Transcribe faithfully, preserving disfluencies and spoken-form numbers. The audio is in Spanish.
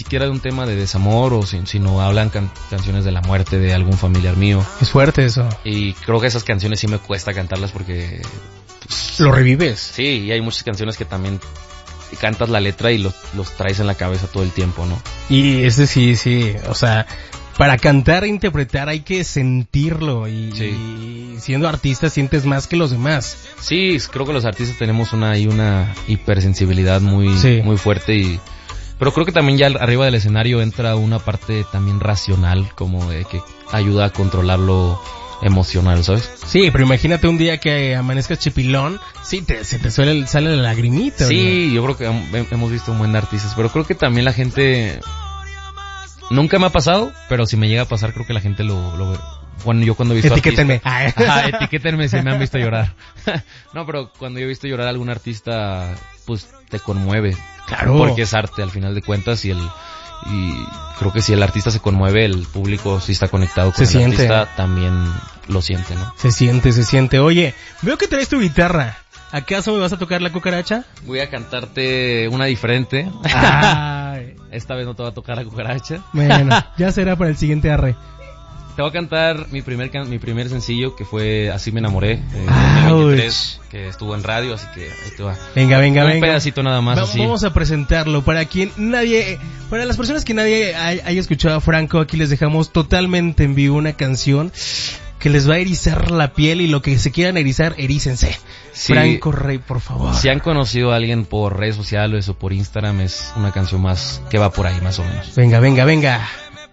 siquiera de un tema de desamor, o si, sino hablan can- canciones de la muerte de algún familiar mío. Es fuerte eso. Y creo que esas canciones sí me cuesta cantarlas porque... Pues, lo revives. Sí, y hay muchas canciones que también cantas la letra y los, los traes en la cabeza todo el tiempo, ¿no? Y ese sí, sí, o sea, para cantar e interpretar hay que sentirlo y, sí. y siendo artista sientes más que los demás. Sí, creo que los artistas tenemos una y una hipersensibilidad muy, sí. muy fuerte y... Pero creo que también ya arriba del escenario entra una parte también racional, como de que ayuda a controlarlo emocional, ¿sabes? Sí, pero imagínate un día que amanezcas chipilón, sí, te, se te suele, sale la lagrimita. Sí, ¿no? yo creo que hemos visto un buen de artistas, pero creo que también la gente... Nunca me ha pasado, pero si me llega a pasar creo que la gente lo... lo bueno, yo cuando he visto etiquétenme. artistas... Ajá, etiquétenme si me han visto llorar. No, pero cuando yo he visto llorar a algún artista, pues te conmueve. Claro. Porque es arte al final de cuentas y el... Y creo que si el artista se conmueve, el público si está conectado con se el siente. artista también lo siente, ¿no? Se siente, se siente. Oye, veo que traes tu guitarra. ¿Acaso me vas a tocar la cucaracha? Voy a cantarte una diferente. Ay. Esta vez no te va a tocar la cucaracha. Bueno, ya será para el siguiente arre. Te voy a cantar mi primer can- mi primer sencillo, que fue Así me enamoré, eh, Ah, dos mil veintitrés, que estuvo en radio, así que ahí te va. Venga, venga, Un venga. pedacito nada más, Va- así. Vamos a presentarlo. Para quien nadie, para las personas que nadie hay- haya escuchado a Franco, aquí les dejamos totalmente en vivo una canción que les va a erizar la piel y lo que se quieran erizar, erícense. Sí. Franco Rey, por favor. Si han conocido a alguien por redes sociales o por Instagram, es una canción más que va por ahí, más o menos. Venga, venga, venga.